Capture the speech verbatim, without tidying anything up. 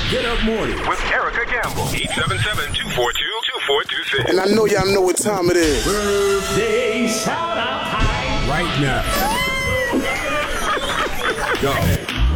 Get Up Morning with Erica Gamble. eight seven seven, two four two, two four two six. And I know y'all know what time it is. Birthday shout out time right now. Go.